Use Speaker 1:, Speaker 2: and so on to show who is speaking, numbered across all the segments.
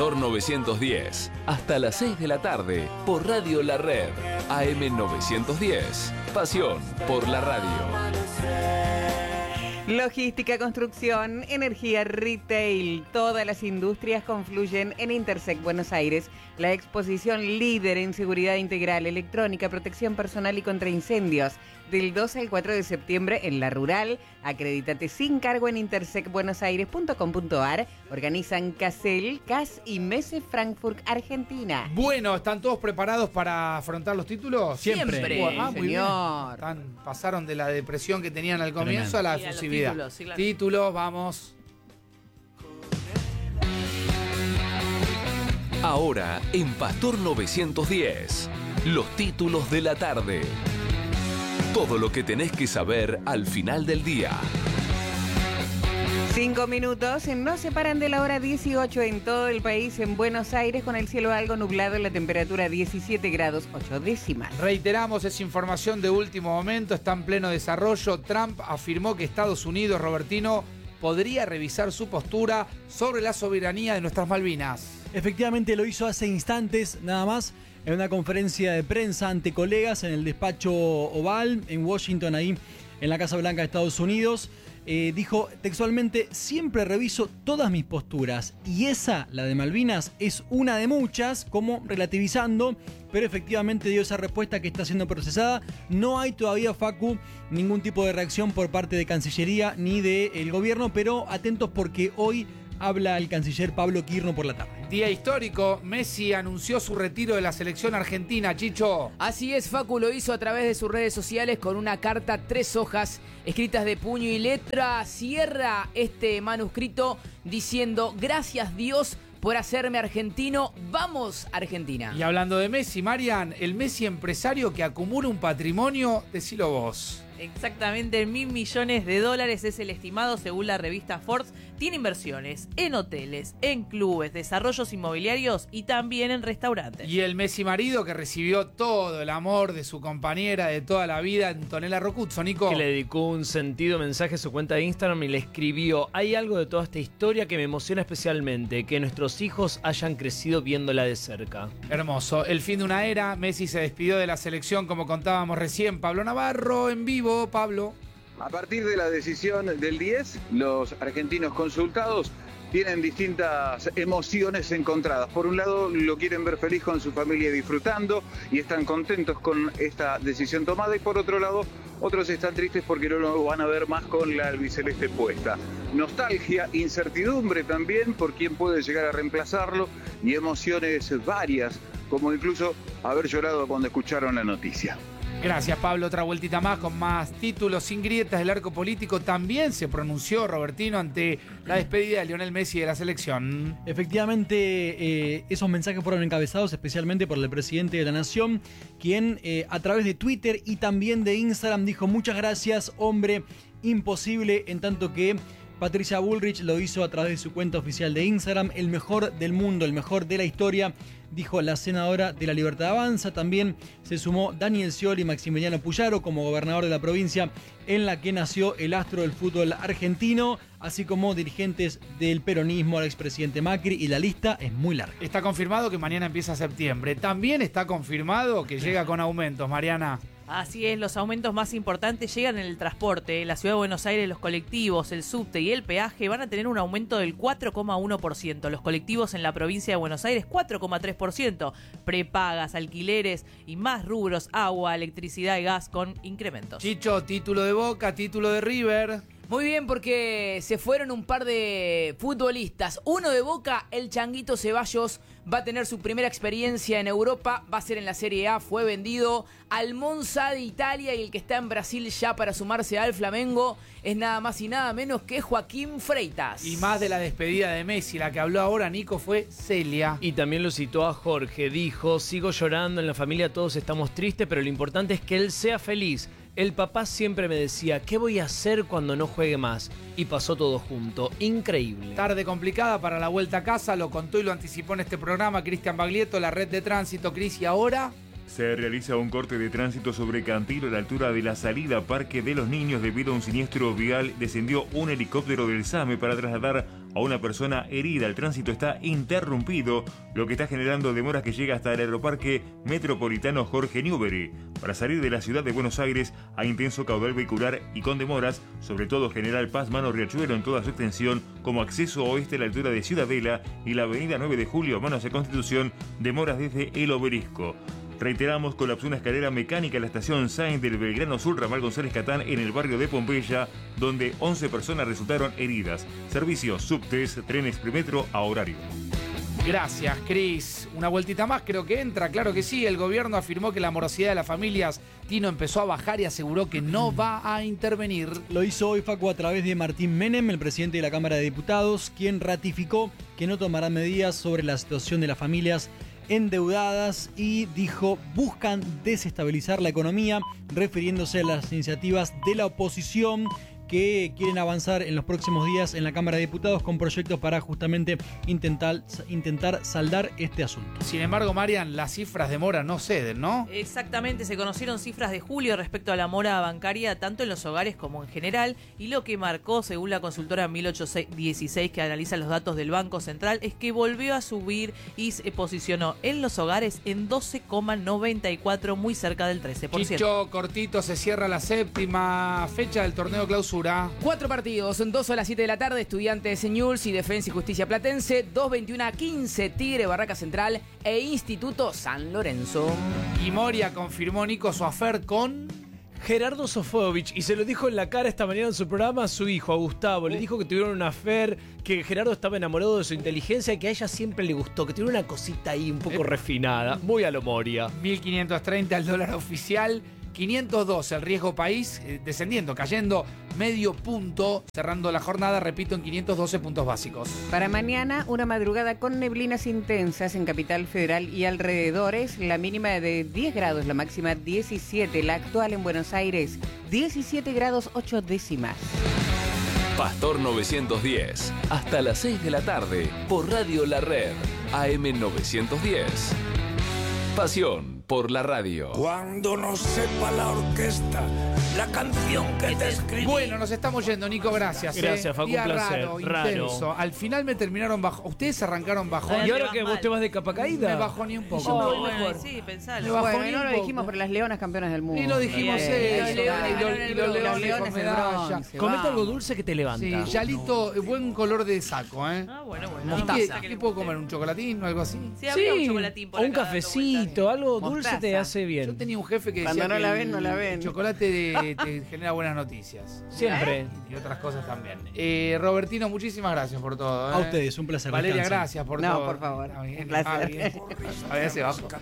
Speaker 1: Pastor 910. Hasta las 6 de la tarde por Radio La Red. AM 910. Pasión por la radio.
Speaker 2: Logística, construcción, energía, retail, todas las industrias confluyen en Intersec Buenos Aires, la exposición líder en seguridad integral, electrónica, protección personal y contra incendios. Del 2 al 4 de septiembre en La Rural, acredítate sin cargo en intersecbuenosaires.com.ar. Organizan CASEL, CAS y MESE Frankfurt, Argentina.
Speaker 3: Bueno, ¿están todos preparados para afrontar los títulos?
Speaker 2: Siempre.
Speaker 3: Muy bien. Pasaron de la depresión que tenían al comienzo a la efusividad.
Speaker 4: Títulos, sí, claro.
Speaker 3: Títulos, vamos.
Speaker 1: Ahora en Pastor 910. Los títulos de la tarde. Todo lo que tenés que saber al final del día.
Speaker 2: 5 minutos, nos separan de la hora 18 en todo el país. En Buenos Aires, con el cielo algo nublado, la temperatura 17 grados 8 décimas.
Speaker 3: Reiteramos, es información de último momento, está en pleno desarrollo. Trump afirmó que Estados Unidos, Robertino, podría revisar su postura sobre la soberanía de nuestras Malvinas.
Speaker 5: Efectivamente lo hizo hace instantes, nada más, en una conferencia de prensa ante colegas en el despacho Oval, en Washington, ahí en la Casa Blanca de Estados Unidos. Dijo textualmente: siempre reviso todas mis posturas y esa, la de Malvinas, es una de muchas, como relativizando, pero efectivamente dio esa respuesta que está siendo procesada. No hay todavía, Facu, ningún tipo de reacción por parte de Cancillería ni del gobierno, pero atentos porque hoy habla el canciller Pablo Quirno por la tarde.
Speaker 3: Día histórico, Messi anunció su retiro de la selección argentina, Chicho.
Speaker 4: Así es, Facu lo hizo a través de sus redes sociales con una carta, 3 hojas, escritas de puño y letra. Cierra este manuscrito diciendo: gracias Dios por hacerme argentino, vamos Argentina.
Speaker 3: Y hablando de Messi, Marian, el Messi empresario que acumula un patrimonio, decilo vos.
Speaker 6: Exactamente, $1.000 millones es el estimado según la revista Forbes. Tiene inversiones en hoteles, en clubes, desarrollos inmobiliarios y también en restaurantes.
Speaker 3: Y el Messi marido que recibió todo el amor de su compañera de toda la vida, Antonella Rocuzzo, Nico.
Speaker 7: Que le dedicó un sentido mensaje a su cuenta de Instagram y le escribió: hay algo de toda esta historia que me emociona especialmente, que nuestros hijos hayan crecido viéndola de cerca.
Speaker 3: Hermoso. El fin de una era. Messi se despidió de la selección, como contábamos recién. Pablo Navarro en vivo. Pablo.
Speaker 8: A partir de la decisión del 10, los argentinos consultados tienen distintas emociones encontradas. Por un lado, lo quieren ver feliz con su familia disfrutando y están contentos con esta decisión tomada. Y por otro lado, otros están tristes porque no lo van a ver más con la albiceleste puesta. Nostalgia, incertidumbre también por quién puede llegar a reemplazarlo y emociones varias, como incluso haber llorado cuando escucharon la noticia.
Speaker 3: Gracias, Pablo. Otra vueltita más con más títulos sin grietas del arco político. También se pronunció Robertino ante la despedida de Lionel Messi de la selección.
Speaker 5: Efectivamente, esos mensajes fueron encabezados especialmente por el presidente de la Nación, quien a través de Twitter y también de Instagram dijo: muchas gracias, hombre imposible, en tanto que Patricia Bullrich lo hizo a través de su cuenta oficial de Instagram. El mejor del mundo, el mejor de la historia, dijo la senadora de La Libertad Avanza. También se sumó Daniel Scioli y Maximiliano Puyaro como gobernador de la provincia en la que nació el astro del fútbol argentino, así como dirigentes del peronismo, al expresidente Macri, y la lista es muy larga.
Speaker 3: Está confirmado que mañana empieza septiembre. También está confirmado que llega con aumentos, Mariana.
Speaker 6: Así es, los aumentos más importantes llegan en el transporte. La Ciudad de Buenos Aires, los colectivos, el subte y el peaje van a tener un aumento del 4,1%. Los colectivos en la provincia de Buenos Aires, 4,3%. Prepagas, alquileres y más rubros, agua, electricidad y gas con incrementos.
Speaker 3: Chicho, título de Boca, título de River.
Speaker 4: Muy bien, porque se fueron un par de futbolistas. Uno de Boca, el Changuito Ceballos, va a tener su primera experiencia en Europa. Va a ser en la Serie A, fue vendido al Monza de Italia. Y el que está en Brasil ya para sumarse al Flamengo es nada más y nada menos que Joaquín Freitas.
Speaker 3: Y más de la despedida de Messi, la que habló ahora Nico fue Celia.
Speaker 7: Y también lo citó a Jorge, dijo: sigo llorando, en la familia todos estamos tristes, pero lo importante es que él sea feliz. El papá siempre me decía: ¿qué voy a hacer cuando no juegue más? Y pasó todo junto. Increíble.
Speaker 3: Tarde complicada para la vuelta a casa, lo contó y lo anticipó en este programa Cristian Baglietto, la red de tránsito. Cris, y ahora
Speaker 9: se realiza un corte de tránsito sobre Cantilo a la altura de la salida Parque de los Niños. Debido a un siniestro vial, descendió un helicóptero del SAME para trasladar a una persona herida. El tránsito está interrumpido, lo que está generando demoras que llega hasta el aeroparque metropolitano Jorge Newbery. Para salir de la ciudad de Buenos Aires hay intenso caudal vehicular y con demoras, sobre todo General Paz, Mano Riachuelo en toda su extensión, como acceso oeste a la altura de Ciudadela y la avenida 9 de Julio, Mano hacia Constitución, demoras desde el Obelisco. Reiteramos, colapsó una escalera mecánica en la estación Sainz del Belgrano Sur, ramal González Catán, en el barrio de Pompeya, donde 11 personas resultaron heridas. Servicios, subtes, trenes premetro a horario.
Speaker 3: Gracias, Cris. Una vueltita más creo que entra, claro que sí. El gobierno afirmó que la morosidad de las familias, Tino, empezó a bajar y aseguró que no va a intervenir.
Speaker 5: Lo hizo hoy, Facu, a través de Martín Menem, el presidente de la Cámara de Diputados, quien ratificó que no tomará medidas sobre la situación de las familias endeudadas y dijo buscan desestabilizar la economía, refiriéndose a las iniciativas de la oposición que quieren avanzar en los próximos días en la Cámara de Diputados con proyectos para justamente intentar saldar este asunto.
Speaker 3: Sin embargo, Marian, las cifras de mora no ceden, ¿no?
Speaker 6: Exactamente, se conocieron cifras de julio respecto a la mora bancaria tanto en los hogares como en general, y lo que marcó, según la consultora 1816 que analiza los datos del Banco Central, es que volvió a subir y se posicionó en los hogares en 12,94, muy cerca del 13%.
Speaker 3: Chicho, cortito, se cierra la séptima fecha del torneo clausura.
Speaker 4: 4 partidos, 2 a las 7 de la tarde, Estudiantes Newell's y Defensa y Justicia Platense, 2:21 a 15, Tigre Barraca Central e Instituto San Lorenzo.
Speaker 3: Y Moria confirmó, Nico, su affair con
Speaker 7: Gerardo Sofovich, y se lo dijo en la cara esta mañana en su programa a su hijo, a Gustavo. Le dijo que tuvieron una affair, que Gerardo estaba enamorado de su inteligencia y que a ella siempre le gustó, que tuvieron una cosita ahí un poco refinada, muy a lo Moria.
Speaker 3: 1.530 el dólar oficial, 512 el riesgo país, descendiendo, cayendo medio punto, cerrando la jornada, repito, en 512 puntos básicos.
Speaker 2: Para mañana, una madrugada con neblinas intensas en Capital Federal y alrededores, la mínima de 10 grados, la máxima 17, la actual en Buenos Aires, 17 grados 8 décimas.
Speaker 1: Pastor 910, hasta las 6 de la tarde, por Radio La Red, AM 910. Pasión por la radio.
Speaker 10: Cuando no sepa la orquesta la canción que te escribí.
Speaker 3: Bueno, nos estamos yendo, Nico, gracias.
Speaker 7: Gracias, Facu,
Speaker 3: Día
Speaker 7: un placer.
Speaker 3: raro, intenso. Al final me terminaron bajo. Ustedes arrancaron bajón.
Speaker 7: ¿Y ahora que vos te vas de capa caída?
Speaker 3: Me bajó ni un poco.
Speaker 6: Oh, bueno, sí, pensalo.
Speaker 2: Bueno, y no lo dijimos por las leonas campeonas del mundo.
Speaker 3: Y lo dijimos
Speaker 2: Bien.
Speaker 3: y los leones con medalla.
Speaker 7: Comete algo dulce que te levanta.
Speaker 3: Sí, Yalito, buen color de saco, ¿eh?
Speaker 6: Ah, bueno.
Speaker 3: ¿Y qué puedo comer? ¿Un chocolatín o algo así?
Speaker 6: Sí, había un chocolatín por
Speaker 7: o un
Speaker 6: acá
Speaker 7: cafecito, algo dulce
Speaker 2: Mostaza.
Speaker 7: te hace bien.
Speaker 3: Yo tenía un jefe que
Speaker 2: Cuando
Speaker 3: decía
Speaker 2: no
Speaker 3: que
Speaker 2: la ven, no la ven.
Speaker 3: el chocolate te genera buenas noticias.
Speaker 7: Siempre.
Speaker 3: Y otras cosas también. Robertino, muchísimas gracias por todo.
Speaker 5: A ustedes, un placer.
Speaker 3: Valeria,
Speaker 5: descansen.
Speaker 3: gracias por
Speaker 2: No,
Speaker 3: todo.
Speaker 2: por favor,
Speaker 3: Está bien,
Speaker 2: un placer.
Speaker 3: está bien. A ver, se bajó.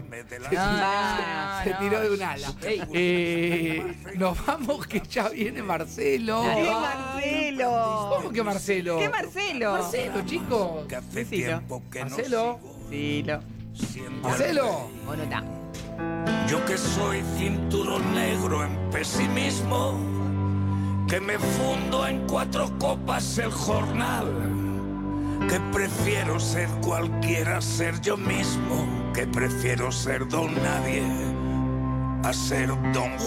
Speaker 2: Ah,
Speaker 3: Se
Speaker 2: no.
Speaker 3: tiró de un ala. Nos vamos, que ya viene Marcelo.
Speaker 2: ¿Qué Marcelo?
Speaker 3: ¿Cómo que Marcelo?
Speaker 2: ¿Qué Marcelo?
Speaker 3: Marcelo, chicos.
Speaker 2: Decilo.
Speaker 3: Marcelo.
Speaker 2: Decilo.
Speaker 3: Marcelo.
Speaker 2: Bueno, está.
Speaker 10: Yo que soy cinturón negro en pesimismo, que me fundo en 4 copas el jornal, que prefiero ser cualquiera, ser yo mismo, que prefiero ser don nadie a ser don